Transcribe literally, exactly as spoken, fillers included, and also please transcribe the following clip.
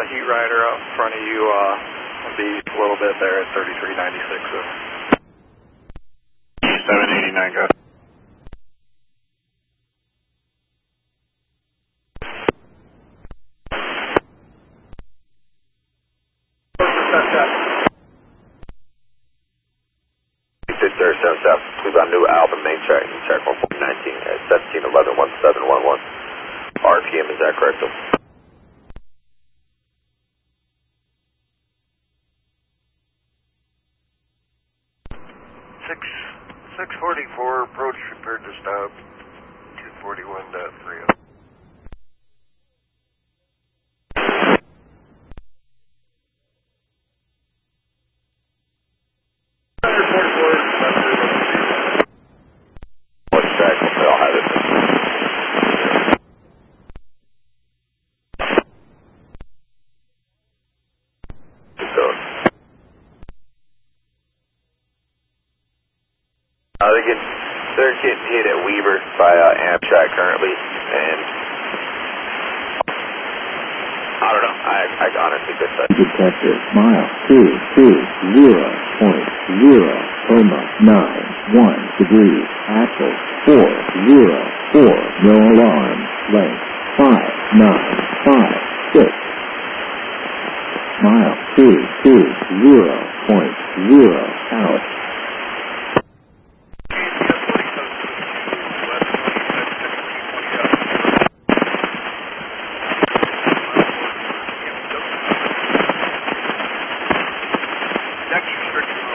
Heat Rider out in front of you. Uh, will be a little bit there at thirty-three ninety-six. seven eighty-nine, go. six zero seven South, please on new Alvin main track, track one four nineteen at seventeen eleven one seven one one. R P M, is that correct? Six six forty four approach prepared to stop. Two forty one dot three oh. What track? I'll have it. Uh, they're getting, they're getting hit at Weaver by uh, Amtrak currently, and I don't know. I, I honestly could say. Detected mile two two zero point zero coma nine one degrees. Axle four zero four. No alarm. Length five nine five six. Mile two two zero point zero out. Next restriction